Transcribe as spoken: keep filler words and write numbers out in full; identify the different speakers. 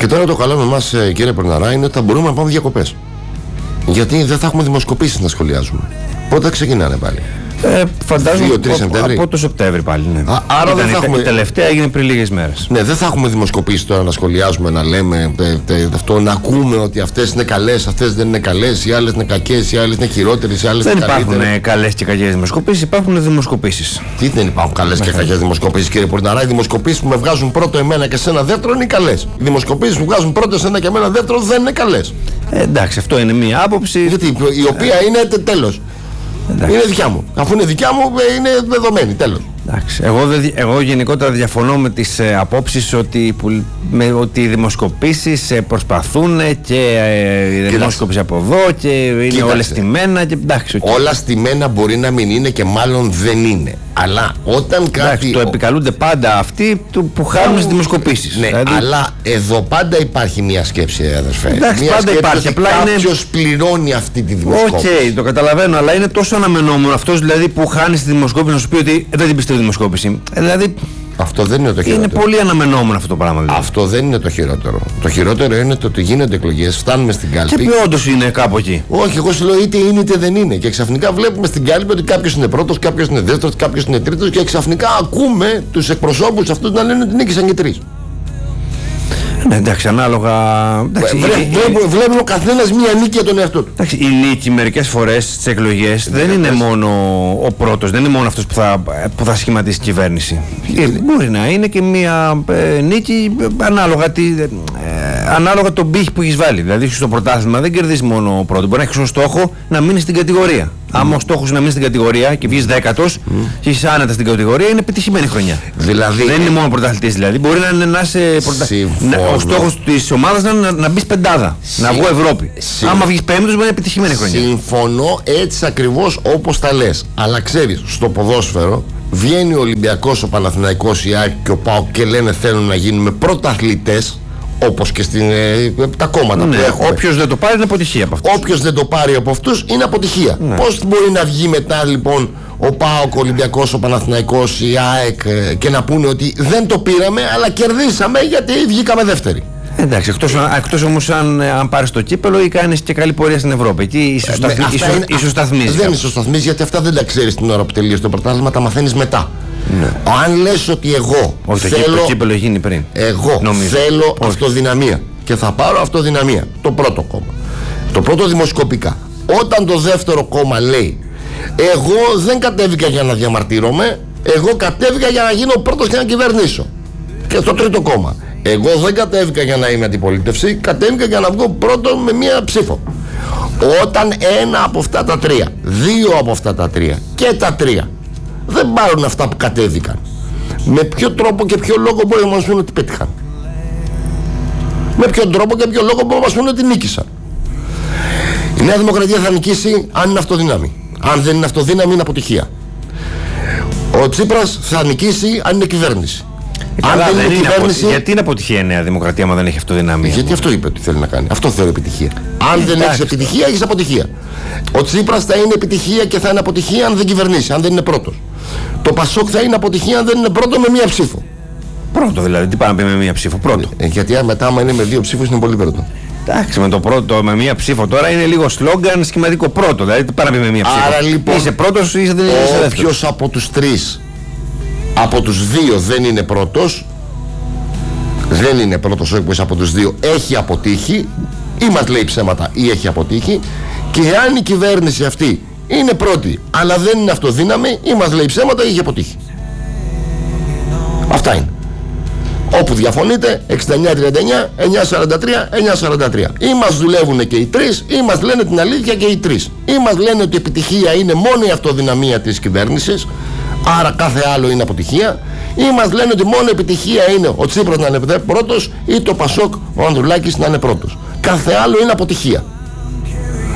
Speaker 1: Και τώρα το καλό με εμάς, κύριε Περναρά, είναι ότι θα μπορούμε να πάμε διακοπές. Γιατί δεν θα έχουμε δημοσκοπήσεις να σχολιάζουμε. Πότε ξεκινάνε πάλι?
Speaker 2: Ε, φαντάζομαι
Speaker 1: δύο τρεις Σεπτέμβρη.
Speaker 2: Από το Σεπτέμβρη πάλι, ναι.
Speaker 1: Α, άρα
Speaker 2: Ήταν,
Speaker 1: δεν θα έχουμε...
Speaker 2: Η τελευταία έγινε πριν λίγες μέρες.
Speaker 1: Ναι, δεν θα έχουμε δημοσκοπήσει τώρα να σχολιάζουμε, να λέμε τε, τε, αυτό, να ακούμε ότι αυτές είναι καλές, αυτές δεν είναι καλές, οι άλλες είναι κακές, οι άλλες είναι χειρότερες, οι άλλες είναι καλύτερες.
Speaker 2: Δεν υπάρχουν καλές και κακές δημοσκοπήσεις, υπάρχουν δημοσκοπήσεις.
Speaker 1: Τι δεν υπάρχουν καλές και κακές δημοσκοπήσεις, κύριε Πορταρά? Οι δημοσκοπήσεις που με βγάζουν πρώτο εμένα και σε ένα δεύτερο είναι καλές. Οι δημοσκοπήσεις που βγάζουν πρώτο σε ένα και εμένα δεύτερο δεν είναι καλές.
Speaker 2: Ε, εντάξει, αυτό είναι μία άποψη.
Speaker 1: Γιατί η οποία ε... είναι τέλος. Εντάξει. Είναι δικιά μου. Αφού είναι δικιά μου, είναι δεδομένη. Τέλος.
Speaker 2: Εντάξει. Εγώ, εγώ γενικότερα διαφωνώ με τις ε, απόψεις ότι, που, με, ότι οι δημοσκοπήσεις ε, προσπαθούν και ε, οι δημοσκοπήσεις από εδώ και είναι Κοίταξε. όλα στημένα. Και, εντάξει, okay.
Speaker 1: Όλα στημένα μπορεί να μην είναι και μάλλον δεν είναι. Αλλά όταν κάτι.
Speaker 2: Εντάξει, το επικαλούνται πάντα αυτοί που χάνουν στις δημοσκοπήσεις.
Speaker 1: Ναι, δηλαδή... αλλά εδώ πάντα υπάρχει μια σκέψη, αδερφέ.
Speaker 2: Εντάξει,
Speaker 1: μια
Speaker 2: πάντα
Speaker 1: σκέψη
Speaker 2: υπάρχει.
Speaker 1: Ότι κάποιος είναι... πληρώνει αυτή τη δημοσκόπηση.
Speaker 2: Οκ, okay, το καταλαβαίνω, αλλά είναι τόσο αναμενόμενο αυτός δηλαδή που χάνει στη δημοσκόπηση να σου πει ότι δεν την πιστεύει δημοσκόπηση. Δηλαδή.
Speaker 1: Αυτό δεν είναι το χειρότερο.
Speaker 2: Είναι πολύ αναμενόμενο αυτό το πράγμα. Δηλαδή.
Speaker 1: Αυτό δεν είναι το χειρότερο. Το χειρότερο είναι το ότι γίνονται εκλογές, φτάνουμε στην κάλπη.
Speaker 2: Και όντως είναι κάπου εκεί.
Speaker 1: Όχι, εγώ σου λέω είτε είναι είτε δεν είναι. Και ξαφνικά βλέπουμε στην κάλπη ότι κάποιος είναι πρώτος, κάποιος είναι δεύτερος, κάποιος είναι τρίτος. Και ξαφνικά ακούμε τους εκπροσώπους αυτούς να λένε ότι νίκησαν και τρεις.
Speaker 2: Ναι, εντάξει, ανάλογα. Εντάξει,
Speaker 1: Βρε,
Speaker 2: η,
Speaker 1: βλέπουμε, βλέπουμε ο καθένας μία νίκη για τον εαυτό του.
Speaker 2: Εντάξει, η νίκη μερικές φορές στις εκλογές δεν είναι μόνο ο πρώτος, δεν είναι μόνο αυτός που θα, που θα σχηματίσει κυβέρνηση. Ε, μπορεί να είναι και μία ε, νίκη ανάλογα, τη, ε, ανάλογα τον πύχη που έχεις βάλει. Δηλαδή στο πρωτάθλημα δεν κερδίζει μόνο ο πρώτος. Μπορεί να έχεις ως στόχο να μείνει στην κατηγορία. Mm. Άμα ο στόχος είναι να μείνει στην κατηγορία και βγεις δέκατος mm. και είσαι άνετα στην κατηγορία, είναι επιτυχημένη χρονιά. Δηλαδή, δεν είναι μόνο πρωταθλητής δηλαδή. Μπορεί να είναι να είσαι πρωτα... ο στόχος της ομάδας να, να, να μπεις πεντάδα, Συ... να βγω Ευρώπη. Συ... Άμα βγεις πέμπτος, μπορεί να είναι επιτυχημένη χρονιά.
Speaker 1: Συμφωνώ έτσι ακριβώς όπως τα λες. Αλλά ξέρεις, στο ποδόσφαιρο βγαίνει ο Ολυμπιακός, ο Παναθηναϊκός, η ΑΕΚ και ο ΠΑΟΚ και λένε θέλουν να γίνουμε πρωταθλητές. Όπως και στην, ε, τα κόμματα
Speaker 2: ναι,
Speaker 1: που έχουμε.
Speaker 2: Όποιος δεν το πάρει είναι αποτυχία από αυτούς.
Speaker 1: Όποιος δεν το πάρει από αυτούς είναι αποτυχία. Ναι. Πώς μπορεί να βγει μετά λοιπόν ο ΠΑΟΚ, ο Ολυμπιακός, ο Παναθηναϊκός, η ΑΕΚ ε, και να πούνε ότι δεν το πήραμε αλλά κερδίσαμε γιατί βγήκαμε δεύτεροι.
Speaker 2: Εντάξει, εκτός, εκτός όμως αν, αν πάρεις το κύπελο ή κάνεις και καλή πορεία στην Ευρώπη. Εκεί ισοσταθμίζει.
Speaker 1: Δεν ισοσταθμίζει γιατί αυτά δεν τα ξέρεις την ώρα που τελείωσε το πρωτάθλημα, τα μαθαίνεις μετά. Ναι. Αν λες ότι εγώ
Speaker 2: όχι,
Speaker 1: θέλω,
Speaker 2: το κύπελο γίνει πριν.
Speaker 1: Εγώ νομίζω. θέλω όχι. αυτοδυναμία και θα πάρω αυτοδυναμία, το πρώτο κόμμα, το πρώτο δημοσκοπικά, όταν το δεύτερο κόμμα λέει εγώ δεν κατέβηκα για να διαμαρτύρομαι, εγώ κατέβηκα για να γίνω πρώτος και να κυβερνήσω, και στο τρίτο κόμμα εγώ δεν κατέβηκα για να είμαι αντιπολίτευση, κατέβηκα για να βγω πρώτο με μία ψήφο. Όταν ένα από αυτά τα τρία, δύο από αυτά τα τρία και τα τρία δεν πάρουν αυτά που κατέβηκαν, με ποιο τρόπο και ποιο λόγο μπορεί να μας πούνε ότι πέτυχαν? Με ποιο τρόπο και ποιο λόγο μπορεί να μας πούνε ότι νίκησαν? Η Νέα Δημοκρατία θα νικήσει αν είναι αυτοδύναμη. Αν δεν είναι αυτοδύναμη είναι αποτυχία. Ο Τσίπρας θα νικήσει αν είναι κυβέρνηση.
Speaker 2: Ε, αν δεν είναι, είναι κυβέρνηση... απο... Γιατί είναι αποτυχία η Νέα Δημοκρατία άμα δεν έχει αυτοδυναμία?
Speaker 1: Γιατί αυτό είπε ότι θέλει να κάνει. Αυτό θέλει επιτυχία. Αν ε, δεν έχεις επιτυχία, έχεις αποτυχία. Ο Τσίπρας θα είναι επιτυχία και θα είναι αποτυχία αν δεν κυβερνήσει, αν δεν είναι πρώτος. Το Πασόκ θα είναι αποτυχία αν δεν είναι πρώτο με μία ψήφο.
Speaker 2: Πρώτο δηλαδή, τι πάει να πει με μία ψήφο? Πρώτο.
Speaker 1: Ε, γιατί μετά, άμα είναι με δύο ψήφους, είναι πολύ πρώτο.
Speaker 2: Εντάξει, με το πρώτο, με μία ψήφο τώρα είναι λίγο σλόγγαν σχηματικό. Πρώτο, δηλαδή τι πάει να πει με μία ψήφο?
Speaker 1: Άρα λοιπόν,
Speaker 2: είσαι πρώτος ή είσαι δεύτερος?
Speaker 1: Όποιος από τους τρεις, από τους δύο δεν είναι πρώτος, δεν είναι πρώτος όποιος από τους δύο έχει αποτύχει, ή μας λέει ψέματα ή έχει αποτύχει, και αν η κυβέρνηση αυτή είναι πρώτη αλλά δεν είναι αυτοδύναμη, ή μας λέει ψέματα ή έχει αποτύχει. Αυτά είναι. Όπου διαφωνείτε, εξήντα εννιά τριάντα εννιά, εννιακόσια σαράντα τρία, εννιακόσια σαράντα τρία. Ή μας δουλεύουν και οι τρεις, ή μας λένε την αλήθεια και οι τρεις. Ή μας λένε ότι η επιτυχία είναι μόνο η αυτοδυναμία της κυβέρνησης, άρα κάθε άλλο είναι αποτυχία. Ή μας λένε ότι μόνο η επιτυχία είναι ο Τσίπρας να είναι πρώτος ή το Πασόκ, ο Ανδρουλάκης να είναι πρώτος. Κάθε άλλο είναι αποτυχία.